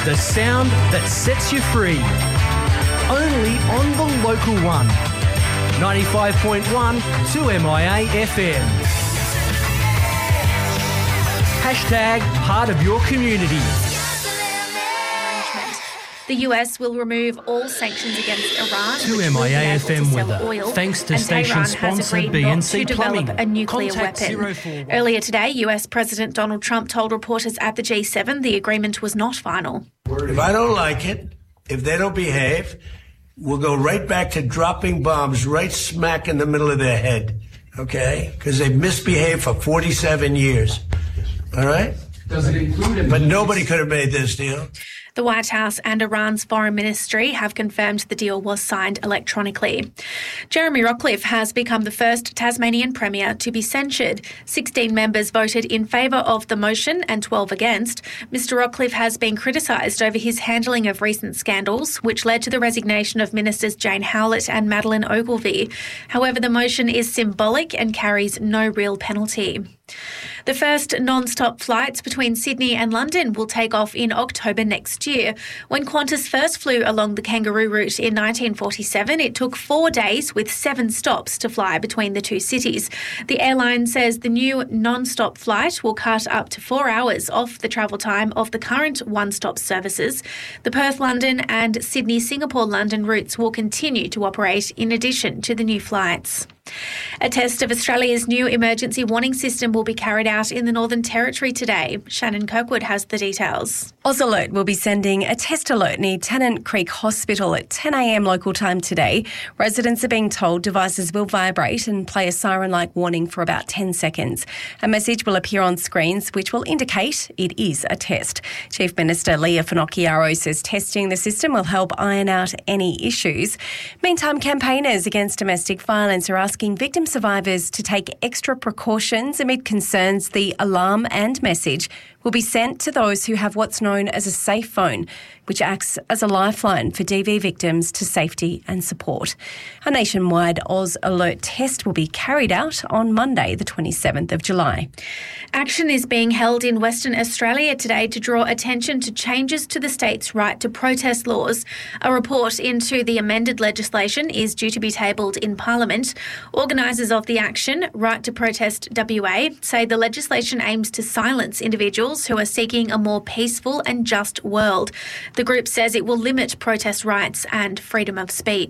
The sound that sets you free. Only on the local one. 95.1 2MIA FM. Hashtag part of your community. The US will remove all sanctions against Iran. 2MIA FM weather. Oil, thanks to and station Tehran sponsor has agreed not to BNC Plumbing. develop a nuclear Contact weapon. 041. Earlier today, US President Donald Trump told reporters at the G7 the agreement was not final. If I don't like it, if they don't behave, we'll go right back to dropping bombs right smack in the middle of their head, okay? Because they've misbehaved for 47 years, all right? Does it include... But nobody could have made this deal. The White House and Iran's foreign ministry have confirmed the deal was signed electronically. Jeremy Rockliff has become the first Tasmanian Premier to be censured. 16 members voted in favour of the motion and 12 against. Mr Rockliff has been criticised over his handling of recent scandals, which led to the resignation of Ministers Jane Howlett and Madeleine Ogilvie. However, the motion is symbolic and carries no real penalty. The first non-stop flights between Sydney and London will take off in October next year. When Qantas first flew along the Kangaroo route in 1947, it took 4 days with 7 stops to fly between the two cities. The airline says the new non-stop flight will cut up to 4 hours off the travel time of the current one-stop services. The Perth-London and Sydney-Singapore-London routes will continue to operate in addition to the new flights. A test of Australia's new emergency warning system will be carried out in the Northern Territory today. Shannon Kirkwood has the details. AusAlert will be sending a test alert near Tennant Creek Hospital at 10 a.m. local time today. Residents are being told devices will vibrate and play a siren-like warning for about 10 seconds. A message will appear on screens which will indicate it is a test. Chief Minister Leah Finocchiaro says testing the system will help iron out any issues. Meantime, campaigners against domestic violence are asking victim survivors to take extra precautions amid concerns the alarm and message will be sent to those who have what's known as a safe phone, which acts as a lifeline for DV victims to safety and support. A nationwide AusAlert test will be carried out on Monday, the 27th of July. Action is being held in Western Australia today to draw attention to changes to the state's right to protest laws. A report into the amended legislation is due to be tabled in Parliament. Organisers of the action, Right to Protest WA, say the legislation aims to silence individuals who are seeking a more peaceful and just world. The group says it will limit protest rights and freedom of speech.